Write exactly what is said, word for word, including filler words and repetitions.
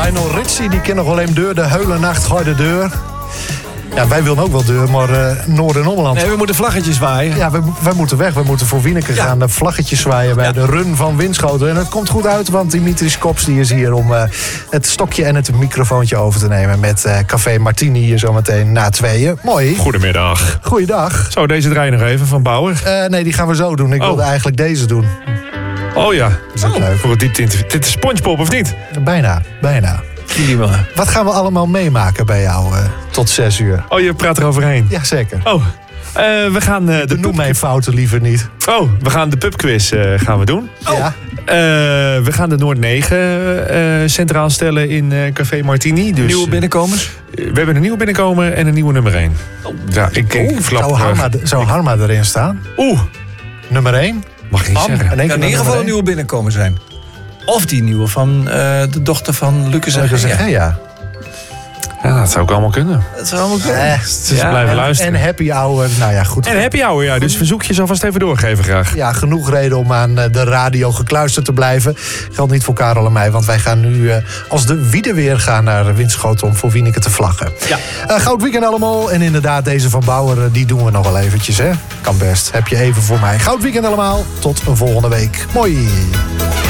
Lionel Richie, die kent nog alleen deur. De hele nacht gooi de deur. Ja, wij willen ook wel deur, maar uh, Noord- en Ommeland... Nee, we moeten vlaggetjes zwaaien. Ja, wij, wij moeten weg. We moeten voor Wieneke ja. gaan. De vlaggetjes zwaaien bij ja. de run van Winschoten. En het komt goed uit, want Dimitris Kops die is hier om uh, het stokje en het microfoontje over te nemen. Met uh, Café Martini hier zometeen na tweeën. Mooi. Goedemiddag. Goeiedag. Zo, deze draai nog even van Bauer. Uh, nee, die gaan we zo doen. Ik oh. wilde eigenlijk deze doen. Oh ja. Is dat oh. leuk? Voor het diepte interview. Dit is SpongeBob, of niet? Bijna, bijna. Wat gaan we allemaal meemaken bij jou uh, tot zes uur? Oh, je praat er overheen. Ja, zeker. Oh, uh, we gaan uh, de Noem mijn fouten liever niet. Oh, we gaan de pubquiz uh, gaan we doen. Oh. Ja. Uh, we gaan de Noord negen uh, centraal stellen in uh, Café Martini. Dus, nieuwe binnenkomers? Uh, we hebben een nieuwe binnenkomer en een nieuwe nummer één. Oh. Ja, ik, ik Oeh, flap, zou, Harma, zou Harma erin staan? Oeh. Nummer één? Mag je niet Am, zeggen. In, in ieder geval een nieuwe binnenkomer zijn. Of die nieuwe van uh, de dochter van Lucas en Lucas en ja. Ja, dat zou ook allemaal kunnen. Dat zou allemaal kunnen. Eh, dus ja, blijven en, luisteren. En happy hour, nou ja, goed. En happy hour, ja. Dus verzoekjes alvast even doorgeven graag. Ja, genoeg reden om aan de radio gekluisterd te blijven. Geldt niet voor Karel en mij, want wij gaan nu uh, als de wiede weer gaan naar Winschoten om voor Wieneke te vlaggen. Ja. Uh, goud weekend allemaal. En inderdaad, deze van Bauer, uh, die doen we nog wel eventjes, hè. Kan best. Heb je even voor mij. Goud weekend allemaal. Tot een volgende week. Mooi.